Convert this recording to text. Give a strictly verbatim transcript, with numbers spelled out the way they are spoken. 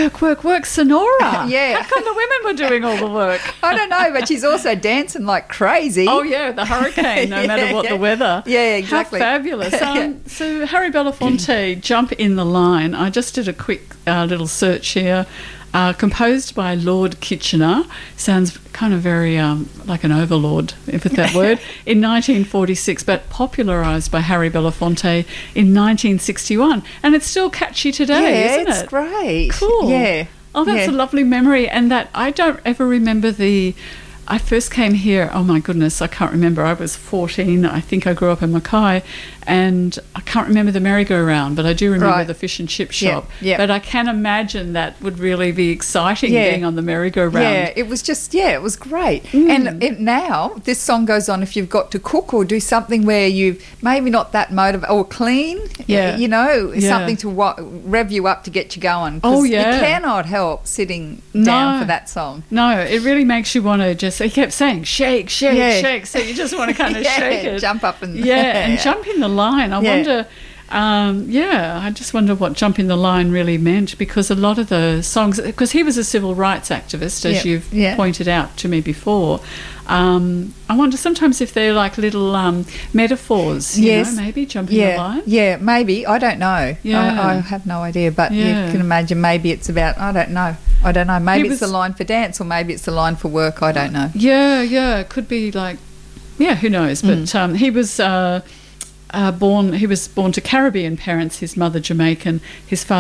work, work, work, Sonora. Yeah. How come the women were doing all the work? I don't know, but she's also dancing like crazy. Oh, yeah, the hurricane, no Yeah, matter what yeah. the weather. Yeah, exactly. How fabulous. Um, so Harry Belafonte, Jump in the Line. I just did a quick uh, little search here. Uh, composed by Lord Kitchener, sounds kind of very um, like an overlord, if it's that word, in nineteen forty-six, but popularised by Harry Belafonte in nineteen sixty-one. And it's still catchy today, yeah, isn't it's it? great. Cool. Yeah. Oh, that's yeah. a lovely memory. And that I don't ever remember the... I first came here, oh my goodness, I can't remember. I was fourteen. I think I grew up in Mackay, and I can't remember the merry-go-round, but I do remember Right. the fish and chip Yeah, shop. yeah. But I can imagine that would really be exciting, Yeah. being on the merry-go-round. Yeah, it was just, yeah, it was great. Mm. And it, now this song goes on if you've got to cook or do something where you maybe not that motivated or clean, Yeah. you know, Yeah. something to wa- rev you up to get you going. 'Cause Oh, yeah. You cannot help sitting No. down for that song. No, it really makes you want to just, he kept saying, shake, shake, Yeah. shake. So you just want to kind of Yeah, shake it. jump up and- Yeah, and jump in the line. I Yeah. wonder, um, yeah, I just wonder what jump in the line really meant, because a lot of the songs, because he was a civil rights activist, as Yeah, you've yeah. pointed out to me before. Um, I wonder sometimes if they're like little um, metaphors, you Yes. know, maybe jump in Yeah, the line. yeah, maybe. I don't know. Yeah. I, I have no idea, but Yeah. you can imagine maybe it's about, I don't know. I don't know. Maybe He it's was- the line for dance or maybe it's the line for work. I don't know. Yeah, yeah, it could be like, yeah, who knows? But Mm. um, he was uh, uh, born. He was born to Caribbean parents. His mother Jamaican, his father